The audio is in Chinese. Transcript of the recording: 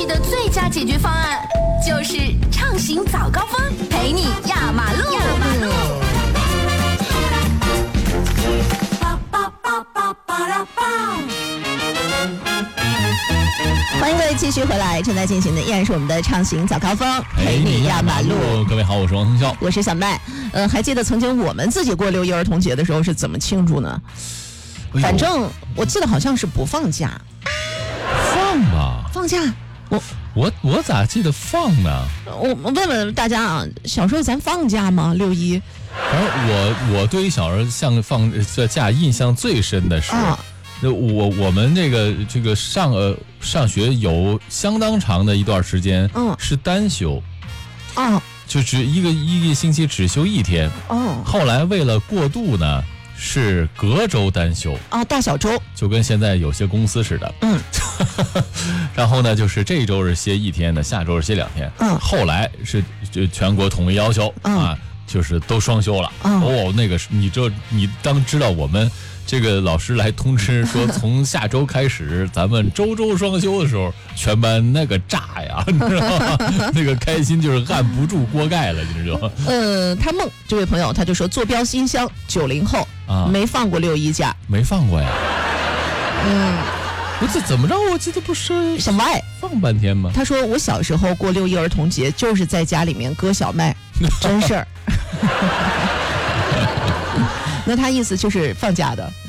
气的最佳解决方案，就是畅行早高峰，陪你压马路。 欢迎各位继续回来，正在进行的依然是我们的畅行早高峰，陪你压马路。 各位好，我是王腾霄， 我是小麦。还记得曾经我们自己过六一儿童节的时候是怎么庆祝呢？反正我记得好像是不放假。 放吧， 放假。 我咋记得放呢？ 我问问大家啊，小时候咱放假吗？六一？ 反正我对于小时候像放假印象最深的是。我们这个上学有相当长的一段时间，是单休，就是一个星期只休一天，后来为了过渡呢，是隔周单休， 大小周，就跟现在有些公司似的，然后呢，就是这周是歇一天的，下周是歇2天，后来是就全国统一要求就是都双休了，那个你当知道我们。这个老师来通知说，从下周开始，咱们周双休的时候，全班那个炸呀，你知道吗？那个开心就是按不住锅盖了，你知道吗？ 他梦这位朋友他就说，坐标新乡90后没放过六一假， 没放过呀。不是怎么着？我记得不是小麦放半天吗？ 他说我小时候过六一儿童节就是在家里面割小麦，真事儿。那他意思就是放假的。